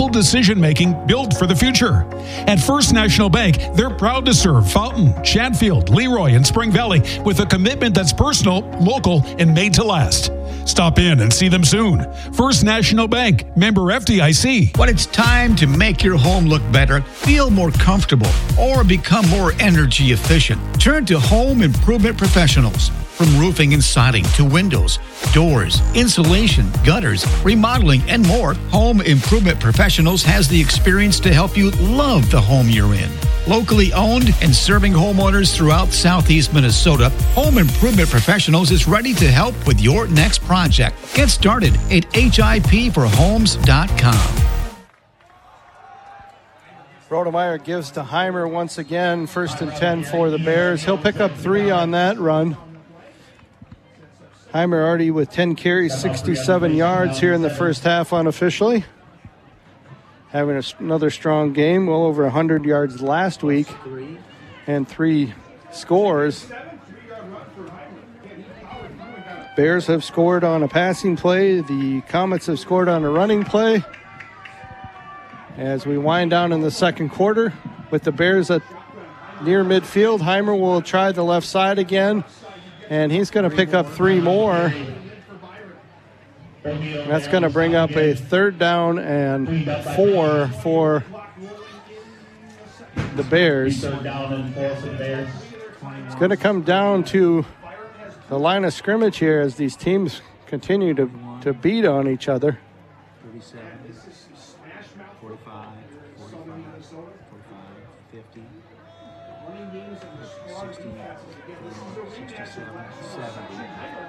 bold decision-making built for the future. At First National Bank, they're proud to serve Fountain, Chatfield, Leroy, and Spring Valley with a commitment that's personal, local, and made to last. Stop in and see them soon. First National Bank, member FDIC. When it's time to make your home look better, feel more comfortable, or become more energy efficient, turn to Home Improvement Professionals. From roofing and siding to windows, doors, insulation, gutters, remodeling, and more, Home Improvement Professionals has the experience to help you love the home you're in. Locally owned and serving homeowners throughout Southeast Minnesota, Home Improvement Professionals is ready to help with your next project. Get started at hipforhomes.com. Rodemeyer gives to Heimer once again, 1st and 10 for the Bears. He'll pick up 3 on that run. Heimer already with 10 carries, 67 yards here in the first half unofficially. Having another strong game, well over 100 yards last week, and 3 scores. Bears have scored on a passing play. The Comets have scored on a running play. As we wind down in the second quarter with the Bears at near midfield, Heimer will try the left side again, and he's going to pick up 3 more. That's going to bring up a 3rd down and 4 for the Bears. It's going to come down to the line of scrimmage here as these teams continue to beat on each other. 37, 45, 50, 60, 67, 70.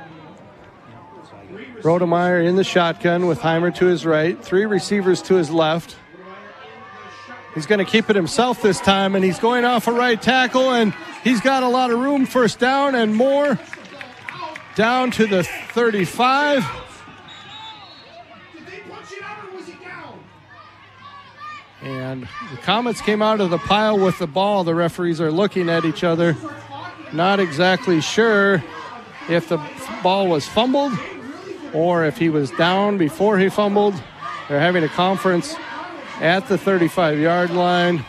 Rodemeyer in the shotgun with Heimer to his right, 3 receivers to his left. He's going to keep it himself this time, and he's going off a right tackle, and he's got a lot of room. 1st down and more. Down to the 35. And the Comets came out of the pile with the ball. The referees are looking at each other, not exactly sure if the ball was fumbled or if he was down before he fumbled. They're having a conference at the 35-yard line.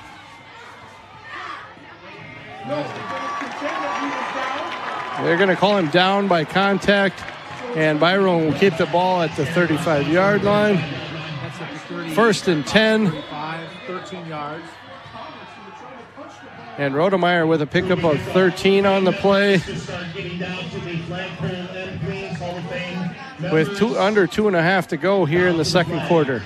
They're going to call him down by contact, and Byron will keep the ball at the 35-yard line. 1st and 10. 13 yards. And Rodemeyer with a pickup of 13 on the play. With under 2.5 to go here in the second quarter.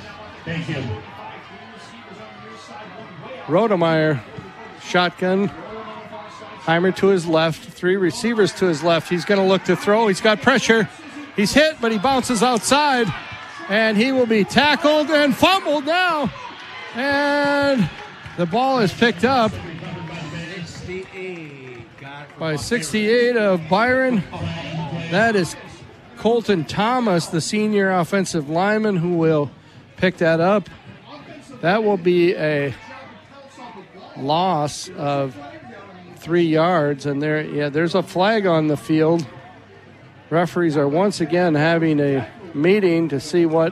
Rodemeyer, shotgun. Heimer to his left, 3 receivers to his left. He's going to look to throw. He's got pressure. He's hit, but he bounces outside. And he will be tackled and fumbled now. And the ball is picked up by 68 of Byron. That is Colton Thomas, the senior offensive lineman, who will pick that up. That will be a loss of 3 yards. And there's a flag on the field. Referees are once again having a meeting to see what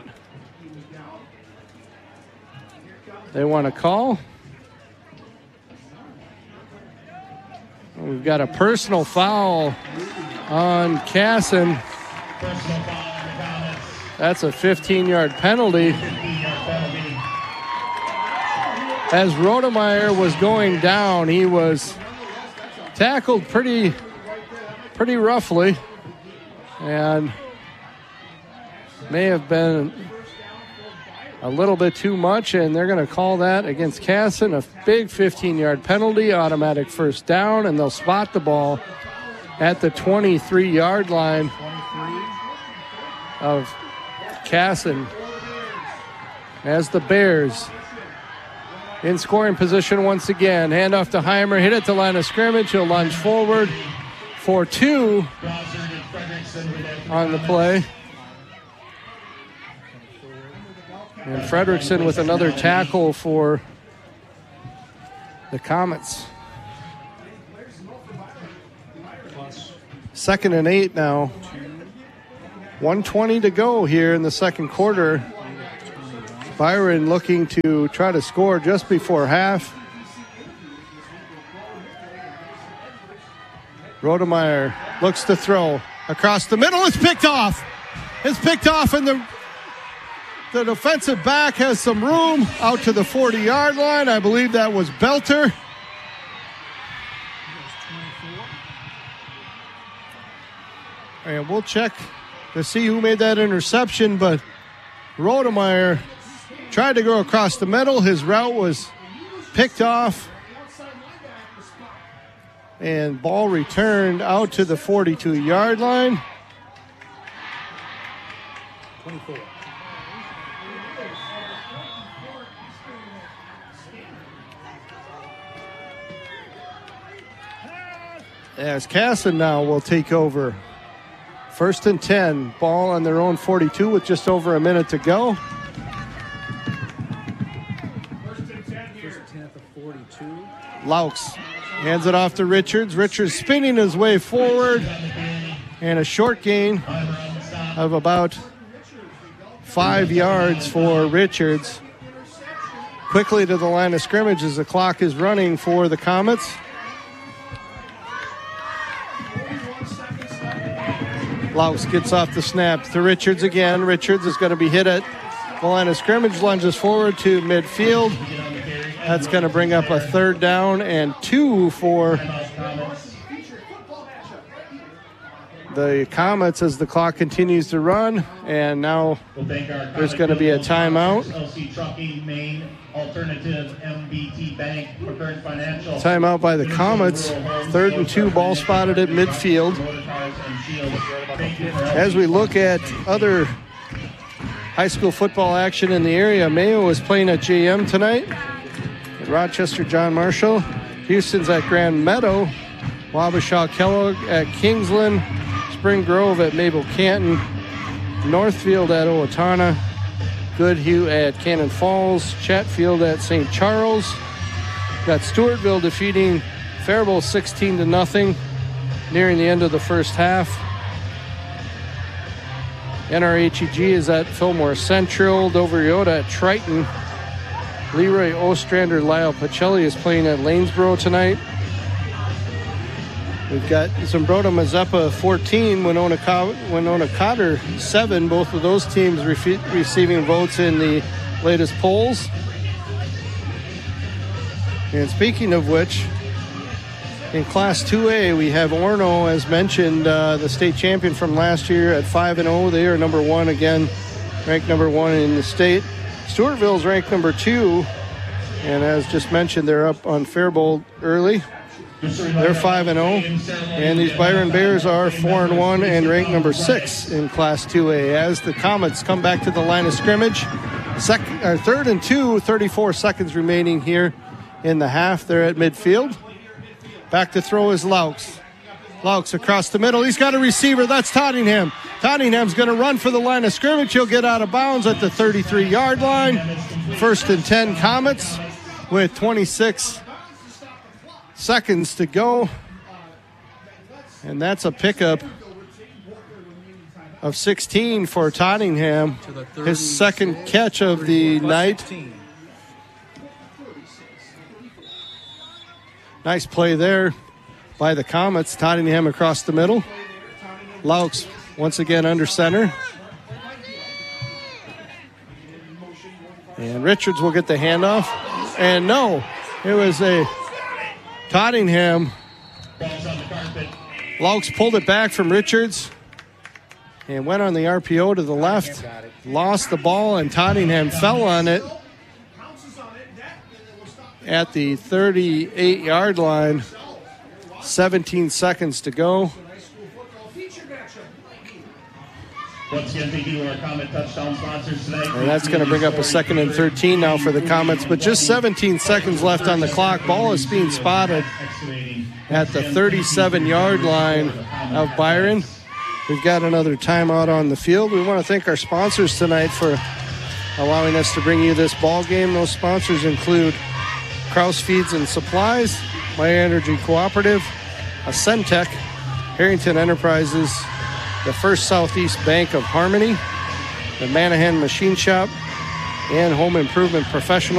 they want to call. We've got a personal foul on Casson. That's a 15-yard penalty. As Rodemeyer was going down, he was tackled pretty roughly and may have been a little bit too much, and they're going to call that against Casson, a big 15-yard penalty, automatic 1st down, and they'll spot the ball at the 23-yard line of Casson as the Bears in scoring position once again. Handoff to Heimer, hit at the line of scrimmage. He'll lunge forward for 2 on the play. And Fredrickson with another tackle for the Comets. 2nd and 8 now. 1:20 to go here in the second quarter. Byron looking to try to score just before half. Rodemeyer looks to throw across the middle. It's picked off. It's picked off, and the defensive back has some room out to the 40-yard line. I believe that was Belter. And we'll check to see who made that interception, but Rodemeyer tried to go across the middle. His route was picked off, and ball returned out to the 42-yard line. 24. As Casson now will take over. 1st and 10, ball on their own 42 with just over a minute to go. First and 10 at the 42. Laux hands it off to Richards. Richards spinning his way forward, and a short gain of about 5 yards for Richards. Quickly to the line of scrimmage as the clock is running for the Comets. Laux gets off the snap to Richards again. Richards is going to be hit at the line of scrimmage, lunges forward to midfield. That's going to bring up a 3rd down and 2 for the Comets as the clock continues to run. And now there's going to be a timeout. Timeout by the Comets. 3rd and 2, ball spotted at midfield. As we look at other high school football action in the area, Mayo is playing at JM tonight. At Rochester, John Marshall. Houston's at Grand Meadow. Wabasha Kellogg at Kingsland. Spring Grove at Mabel Canton. Northfield at Owatonna. Goodhue at Cannon Falls. Chatfield at St. Charles. Got Stewartville defeating Faribault 16-0 nearing the end of the first half. NRHEG is at Fillmore Central. Dover Yoda at Triton. Leroy Ostrander, Lyle Pacelli is playing at Lanesboro tonight. We've got Zumbrota Mazeppa 14, Winona Cotter 7. Both of those teams receiving votes in the latest polls. And speaking of which, in Class 2A, we have Orono, as mentioned, the state champion from last year at 5-0. They are number 1 again, ranked number 1 in the state. Stewartville's ranked number 2, and as just mentioned, they're up on Faribault early. They're 5-0, and these Byron Bears are 4-1 and ranked number 6 in Class 2A. As the Comets come back to the line of scrimmage, 3rd and 2, 34 seconds remaining here in the half. They're at midfield. Back to throw is Laux. Laux across the middle. He's got a receiver. That's Tottingham. Tottingham's going to run for the line of scrimmage. He'll get out of bounds at the 33-yard line. 1st and 10 Comets with 26 seconds to go. And that's a pickup of 16 for Tottingham. His second catch of the night. 16. Nice play there by the Comets. Tottingham across the middle. Laux once again under center. And Richards will get the handoff. And no, it was a Tottingham. Laux pulled it back from Richards and went on the RPO to the left. Lost the ball, and Tottingham fell on it at the 38-yard line. 17 seconds to go. Once again, thank you to our Comet touchdown sponsors tonight. And that's going to bring up a 2nd and 13 now for the Comets, but just 17 seconds left on the clock. Ball is being spotted at the 37-yard line of Byron. We've got another timeout on the field. We want to thank our sponsors tonight for allowing us to bring you this ball game. Those sponsors include Kraus Feeds and Supplies, My Energy Cooperative, Ascentech, Harrington Enterprises, the First Southeast Bank of Harmony, the Manahan Machine Shop, and Home Improvement Professionals.